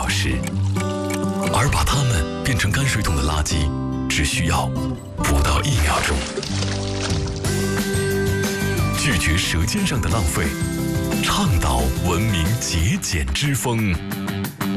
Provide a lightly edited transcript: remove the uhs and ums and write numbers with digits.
小时，而把它们变成泔水桶的垃圾，只需要不到1秒钟。拒绝舌尖上的浪费，倡导文明节俭之风。